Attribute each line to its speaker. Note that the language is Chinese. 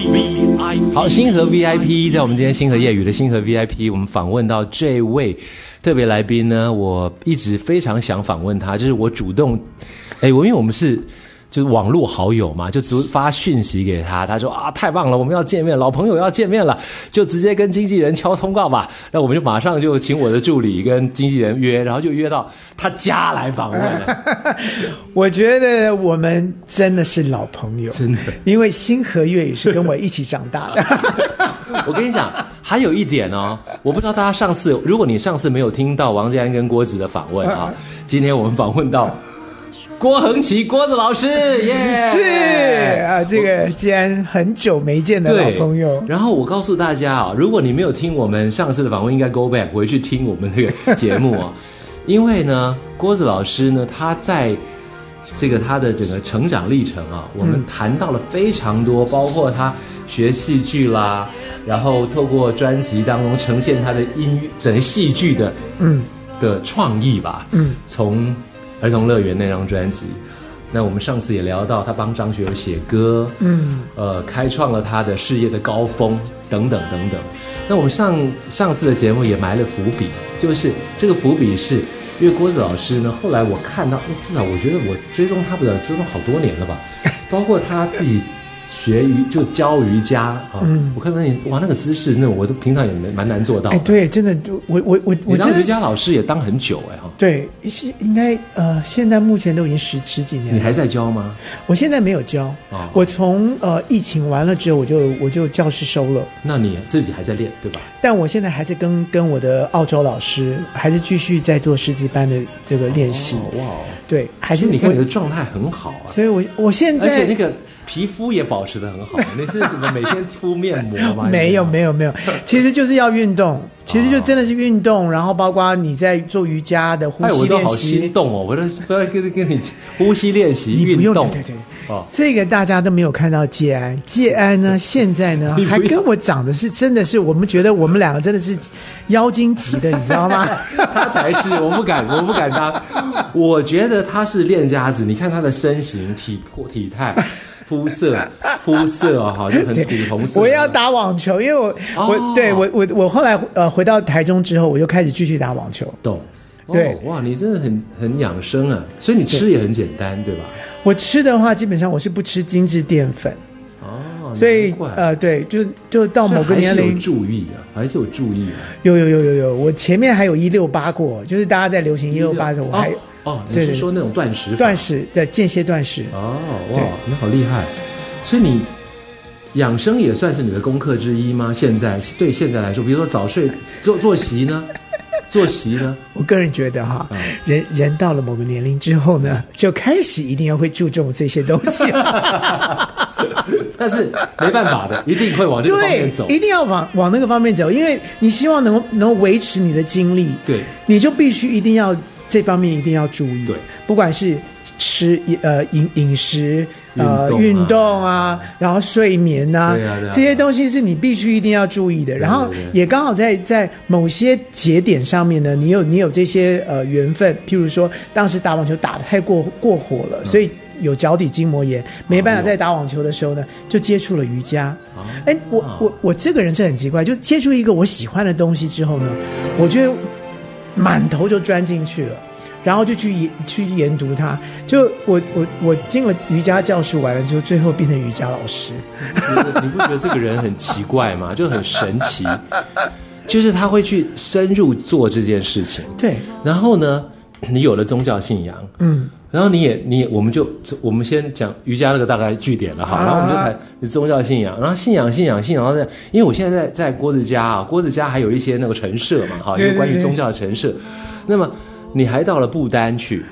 Speaker 1: VIP。好，星河 VIP， 在我们今天星河夜语的星河 VIP， 我们访问到这位特别来宾呢，我一直非常想访问他，就是我主动，因为我们是就是网络好友嘛，就直发讯息给他，他说啊太棒了，我们要见面，老朋友要见面了，就直接跟经纪人敲通告吧。那我们就马上就请我的助理跟经纪人约，然后就约到他家来访问了。
Speaker 2: 我觉得我们真的是老朋友，
Speaker 1: 真的，
Speaker 2: 因为星河粤语是跟我一起长大的。
Speaker 1: 我跟你讲，还有一点哦，我不知道大家上次，如果你上次没有听到王建安跟郭子的访问啊，今天我们访问到郭恒琪郭子老师，耶、
Speaker 2: 是啊，这个既然很久没见的老朋友。
Speaker 1: 然后我告诉大家啊，如果你没有听我们上次的访问，应该 go back 回去听我们这个节目啊，因为呢，郭子老师呢，他在这个他的整个成长历程啊，我们谈到了非常多，包括他学戏剧啦，然后透过专辑当中呈现他的整个戏剧的的创意吧，从儿童乐园那张专辑，那我们上次也聊到他帮张学友写歌，开创了他的事业的高峰等等等等。那我们上次的节目也埋了伏笔，就是这个伏笔是因为郭子老师呢，后来我看到，至少我觉得我追踪他不了，追踪好多年了吧，包括他自己就教瑜伽啊，我看到你哇那个姿势，那我都平常也蛮难做到的。
Speaker 2: 对，真的，我
Speaker 1: 你当瑜伽老师也当很久哈。
Speaker 2: 对，应该现在目前都已经十几年了。
Speaker 1: 你还在教吗？
Speaker 2: 我现在没有教，我从疫情完了之后，我就教室收了。
Speaker 1: 那你自己还在练对吧？
Speaker 2: 但我现在还在跟我的澳洲老师还是继续在做师资班的这个练习。哇，对，还是
Speaker 1: 你看你的状态很好啊。
Speaker 2: 所以我现在
Speaker 1: 而且那个皮肤也保持得很好，你是怎么每天敷面膜吗？
Speaker 2: 没有，其实就是要运动，其实就真的是运动，然后包括你在做瑜伽的呼吸练习。
Speaker 1: 我都好心动哦，我都不要跟你呼吸练习运动。
Speaker 2: 对，这个大家都没有看到介安呢，现在呢还跟我长得是真的是，我们觉得我们两个真的是妖精齐的，你知道吗？
Speaker 1: 他才是，我不敢当。我觉得他是练家子，你看他的身形、体态。肤色哈，就很古铜色。
Speaker 2: 我要打网球，因为我后来回到台中之后，我又开始继续打网球。
Speaker 1: 懂，
Speaker 2: 对，
Speaker 1: 哇，你真的很养生啊，所以你吃也很简单，对吧？
Speaker 2: 我吃的话，基本上我是不吃精致淀粉。所以对，就到某个年龄
Speaker 1: 还是有注意啊。
Speaker 2: 有，我前面还有168过，就是大家在流行168的时候，我还有。
Speaker 1: 你是说那种断食
Speaker 2: 的间歇断食？
Speaker 1: 哇，你好厉害！所以你养生也算是你的功课之一吗？现在来说，比如说早睡、作息呢？
Speaker 2: 我个人觉得哈，人到了某个年龄之后呢，就开始一定要会注重这些东西。
Speaker 1: 但是没办法的，一定会往这个方面走。
Speaker 2: 对，一定要往那个方面走，因为你希望能维持你的精力，
Speaker 1: 对，
Speaker 2: 你就必须一定要这方面一定要注意。
Speaker 1: 对，不
Speaker 2: 管是吃饮食运动啊，然后睡眠啊，这些东西是你必须一定要注意的。然后也刚好在某些节点上面呢，你有这些缘分，譬如说当时打网球打得太过火了，所以有脚底筋膜炎，没办法在打网球的时候呢，就接触了瑜伽。我这个人是很奇怪，就接触一个我喜欢的东西之后呢，我就满头就钻进去了。然后就去研读它，就我进了瑜伽教室完了之后，最后变成瑜伽老师。
Speaker 1: 你不觉得这个人很奇怪吗？就很神奇，就是他会去深入做这件事情。
Speaker 2: 对，然
Speaker 1: 后呢，你有了宗教信仰，然后我们先讲瑜伽那个大概据点了哈，然后我们就谈你宗教信仰，然后信仰，因为我现在在郭子家还有一些那个陈设嘛哈，就是关于宗教的陈设，那么。你还到了不丹去，